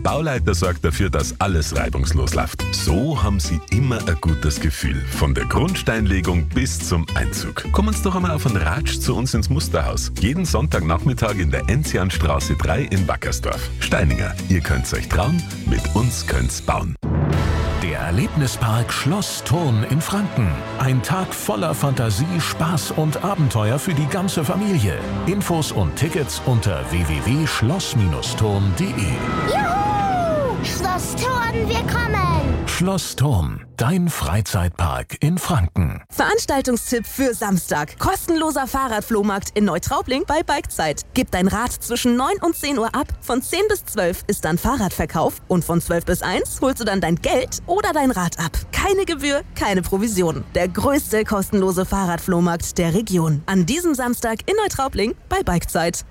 Bauleiter sorgt dafür, dass alles reibungslos läuft. So haben Sie immer ein gutes Gefühl. Von der Grundsteinlegung bis zum Einzug. Kommen Sie doch einmal auf einen Ratsch zu uns ins Musterhaus. Jeden Sonntagnachmittag in der Enzianstraße 3 in Wackersdorf. Steininger, ihr könnt's euch trauen, mit uns könnt's bauen. Der Erlebnispark Schloss Thurn in Franken. Ein Tag voller Fantasie, Spaß und Abenteuer für die ganze Familie. Infos und Tickets unter www.schloss-thurn.de. Juhu! Schloss Thurn, wir kommen! Schloss Thurn, dein Freizeitpark in Franken. Veranstaltungstipp für Samstag. Kostenloser Fahrradflohmarkt in Neutraubling bei Bikezeit. Gib dein Rad zwischen 9 und 10 Uhr ab. Von 10 bis 12 ist dann Fahrradverkauf. Und von 12 bis 1 holst du dann dein Geld oder dein Rad ab. Keine Gebühr, keine Provision. Der größte kostenlose Fahrradflohmarkt der Region. An diesem Samstag in Neutraubling bei Bikezeit.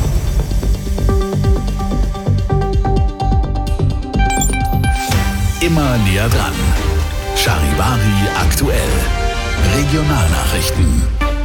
Immer näher dran. Charivari aktuell. Regionalnachrichten.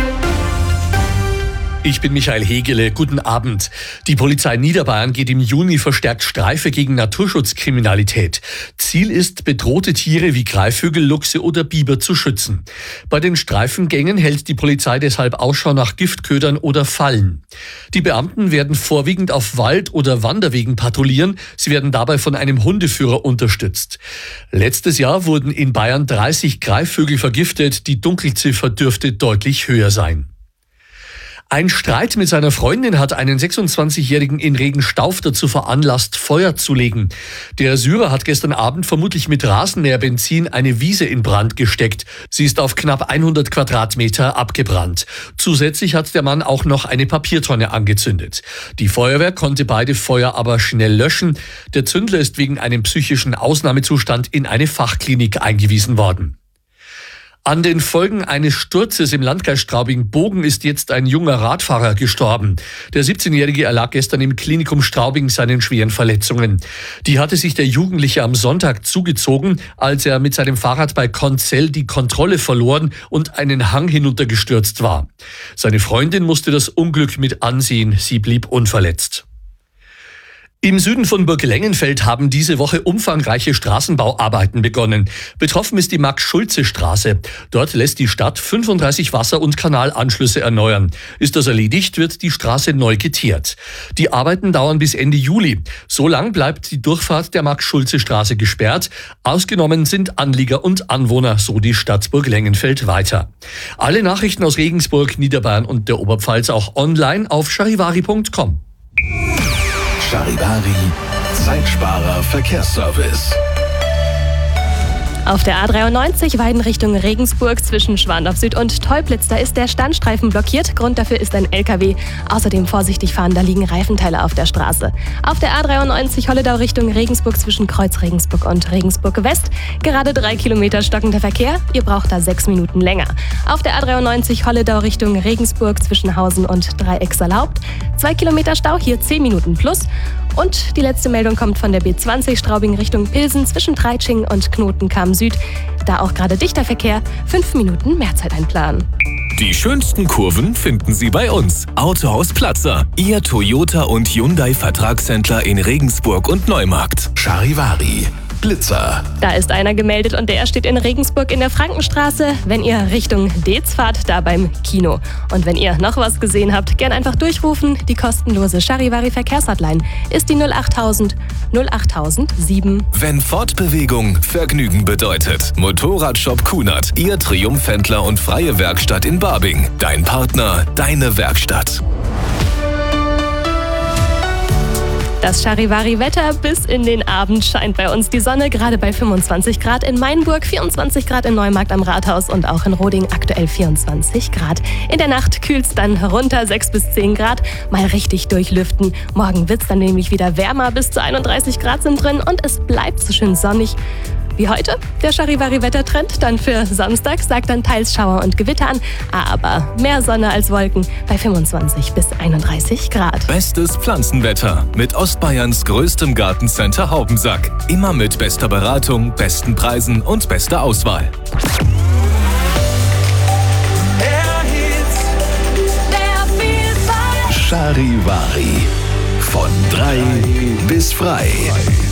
Ich bin Michael Hegele. Guten Abend. Die Polizei Niederbayern geht im Juni verstärkt Streife gegen Naturschutzkriminalität. Ziel ist, bedrohte Tiere wie Greifvögel, Luchse oder Biber zu schützen. Bei den Streifengängen hält die Polizei deshalb Ausschau nach Giftködern oder Fallen. Die Beamten werden vorwiegend auf Wald- oder Wanderwegen patrouillieren. Sie werden dabei von einem Hundeführer unterstützt. Letztes Jahr wurden in Bayern 30 Greifvögel vergiftet. Die Dunkelziffer dürfte deutlich höher sein. Ein Streit mit seiner Freundin hat einen 26-Jährigen in Regenstauf dazu veranlasst, Feuer zu legen. Der Syrer hat gestern Abend vermutlich mit Rasenmäherbenzin eine Wiese in Brand gesteckt. Sie ist auf knapp 100 Quadratmeter abgebrannt. Zusätzlich hat der Mann auch noch eine Papiertonne angezündet. Die Feuerwehr konnte beide Feuer aber schnell löschen. Der Zündler ist wegen einem psychischen Ausnahmezustand in eine Fachklinik eingewiesen worden. An den Folgen eines Sturzes im Landkreis Straubing-Bogen ist jetzt ein junger Radfahrer gestorben. Der 17-Jährige erlag gestern im Klinikum Straubing seinen schweren Verletzungen. Die hatte sich der Jugendliche am Sonntag zugezogen, als er mit seinem Fahrrad bei Konzell die Kontrolle verloren und einen Hang hinuntergestürzt war. Seine Freundin musste das Unglück mit ansehen, sie blieb unverletzt. Im Süden von Burg Lengenfeld haben diese Woche umfangreiche Straßenbauarbeiten begonnen. Betroffen ist die Max-Schulze-Straße. Dort lässt die Stadt 35 Wasser- und Kanalanschlüsse erneuern. Ist das erledigt, wird die Straße neu geteert. Die Arbeiten dauern bis Ende Juli. So lang bleibt die Durchfahrt der Max-Schulze-Straße gesperrt. Ausgenommen sind Anlieger und Anwohner, so die Stadt Burg Lengenfeld weiter. Alle Nachrichten aus Regensburg, Niederbayern und der Oberpfalz auch online auf charivari.com. Charivari, Zeitsparer Verkehrsservice. Auf der A93 Weiden Richtung Regensburg zwischen Schwandorf Süd und Teublitz, da ist der Standstreifen blockiert. Grund dafür ist ein LKW. Außerdem vorsichtig fahren, da liegen Reifenteile auf der Straße. Auf der A93 Holledau Richtung Regensburg zwischen Kreuz Regensburg und Regensburg West. Gerade 3 Kilometer stockender Verkehr. Ihr braucht da 6 Minuten länger. Auf der A93 Holledau Richtung Regensburg zwischen Hausen und Dreiecksalhaupt. 2 Kilometer Stau, hier 10 Minuten plus. Und die letzte Meldung kommt von der B20 Straubing Richtung Pilsen zwischen Treitsching und Knotenkam Süd. Da auch gerade dichter Verkehr, 5 Minuten Mehrzeit einplanen. Die schönsten Kurven finden Sie bei uns. Autohaus Platzer, Ihr Toyota und Hyundai Vertragshändler in Regensburg und Neumarkt. Charivari, Blitzer. Da ist einer gemeldet und der steht in Regensburg in der Frankenstraße, wenn ihr Richtung Deetz fahrt, da beim Kino. Und wenn ihr noch was gesehen habt, gern einfach durchrufen. Die kostenlose Charivari Verkehrshotline ist die 08000 08007. Wenn Fortbewegung Vergnügen bedeutet. Motorradshop Kunert, Ihr Triumphhändler und freie Werkstatt in Barbing. Dein Partner, deine Werkstatt. Das Charivari-Wetter bis in den Abend scheint bei uns die Sonne, gerade bei 25 Grad in Mainburg, 24 Grad in Neumarkt am Rathaus und auch in Roding aktuell 24 Grad. In der Nacht kühlt's dann runter, 6 bis 10 Grad, mal richtig durchlüften. Morgen wird's dann nämlich wieder wärmer, bis zu 31 Grad sind drin und es bleibt so schön sonnig. Wie heute, der Charivari-Wettertrend dann für Samstag sagt dann teils Schauer und Gewitter an, aber mehr Sonne als Wolken bei 25 bis 31 Grad. Bestes Pflanzenwetter mit Ostbayerns größtem Gartencenter Haubensack. Immer mit bester Beratung, besten Preisen und bester Auswahl. Charivari. Von 3 bis frei.